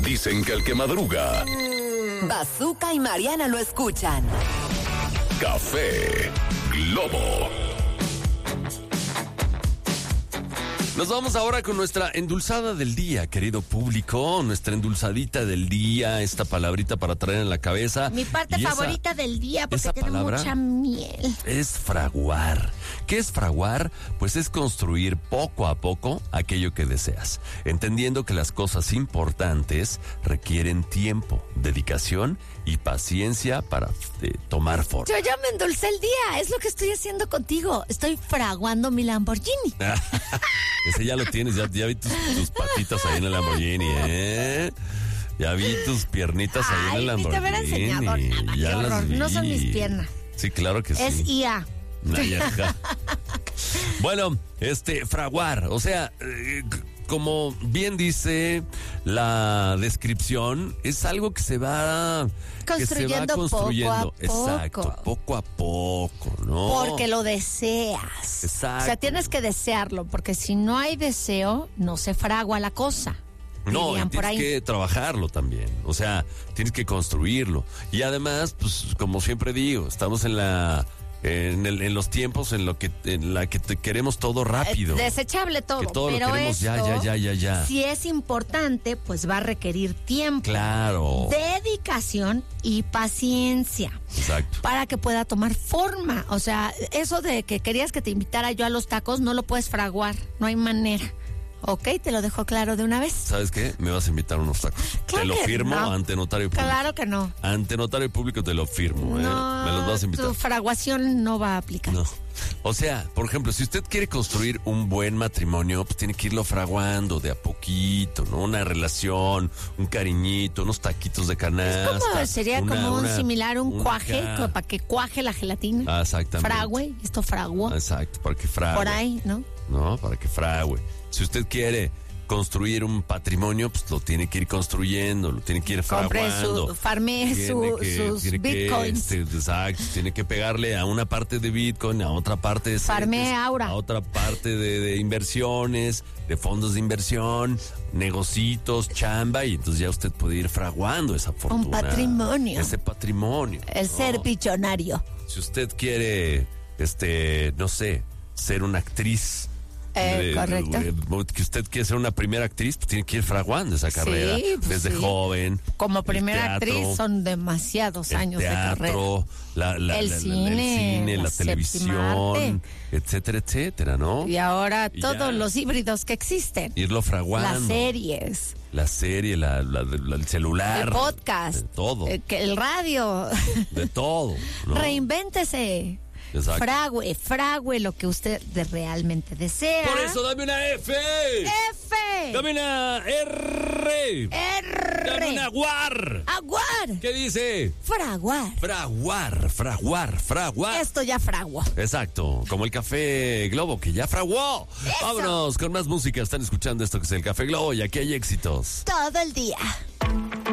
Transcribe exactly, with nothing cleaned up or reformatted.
Dicen que el que madruga... Bazooka y Mariana lo escuchan. Café Globo. Nos vamos ahora con nuestra endulzada del día, querido público. Nuestra endulzadita del día, esta palabrita para traer en la cabeza. Mi parte y favorita esa, del día porque esa tiene palabra mucha miel. Es fraguar. ¿Qué es fraguar? Pues es construir poco a poco aquello que deseas, entendiendo que las cosas importantes requieren tiempo, dedicación y paciencia para eh, tomar forma. Yo ya me endulcé el día, es lo que estoy haciendo contigo. Estoy fraguando mi Lamborghini. Ese ya lo tienes, ya, ya vi tus, tus patitas ahí en el Lamborghini, ¿eh? Ya vi tus piernitas ahí Ay, en el Lamborghini. te hubiera enseñado nada, ya qué horror. las vi. No son mis piernas. Sí, claro que sí. Es I A. Ay, ajá. Bueno, este, fraguar, o sea, eh, como bien dice la descripción, es algo que se va Construyendo, que se va construyendo. poco a poco. Exacto, poco a poco, ¿no? Porque lo deseas. Exacto. O sea, tienes que desearlo, porque si no hay deseo, no se fragua la cosa. No, y Dirían por tienes ahí. que trabajarlo también, o sea, tienes que construirlo. Y además, pues, como siempre digo, estamos en la... En, el, en los tiempos en lo que en la que te queremos todo rápido, Eh, desechable todo, que todo pero lo queremos ya, esto, ya, ya, ya, ya. Si es importante, pues va a requerir tiempo, Claro. dedicación y paciencia. Exacto. Para que pueda tomar forma. O sea, eso de que querías que te invitara yo a los tacos, no lo puedes fraguar, no hay manera. Ok, te lo dejo claro de una vez. ¿Sabes qué? Me vas a invitar a unos tacos. Claro te lo que firmo no. ante notario público. Claro que no. Ante notario público te lo firmo, ¿eh? No, Me los vas a invitar. tu fraguación no va a aplicar. No. O sea, por ejemplo, si usted quiere construir un buen matrimonio, pues tiene que irlo fraguando de a poquito, ¿no? Una relación, un cariñito, unos taquitos de canasta. Es como, sería una- como un una- similar, un una cuaje, acá. como para que cuaje la gelatina. Ah, exactamente. Frague, esto fraguó. Exacto, para que frague. Por ahí, ¿no? No, para que frague. Si usted quiere construir un patrimonio, pues lo tiene que ir construyendo, lo tiene que ir Compre fraguando. su, farme Tiene su, que- sus tiene que, bitcoins. este, exacto, tiene que pegarle a una parte de Bitcoin, a otra parte de Farme CETES, Aura. a otra parte de, de inversiones, de fondos de inversión, negocitos, chamba, y entonces ya usted puede ir fraguando esa fortuna. patrimonio. Ese patrimonio. El ¿no? ser billonario. Si usted quiere, este, no sé, ser una actriz. Eh, eh, correcto. eh, que usted quiere ser una primera actriz, pues tiene que ir fraguando esa carrera pues desde sí. joven. Como El primera teatro, actriz son demasiados el años de carrera. teatro, la, la, El la- la- cine, el cine, la, la televisión, séptima etcétera, etcétera, ¿no? Y ahora Y todos ya. los híbridos que existen. Irlo fraguando. Las series, La serie, la, la- la- el celular. el podcast, De todo. eh, que el radio. De todo. ¿no? Reinvéntese. Exacto. Frague, frague lo que usted de- realmente desea. Por eso dame una F. F. Dame una R. R. Dame una guar. Aguar. ¿Qué dice? Fraguar. Fraguar, fraguar, fraguar. Esto ya fragua. Exacto, como el Café Globo, que ya fraguó. Eso. Vámonos con más música. Están escuchando esto que es el Café Globo y aquí hay éxitos. Todo el día.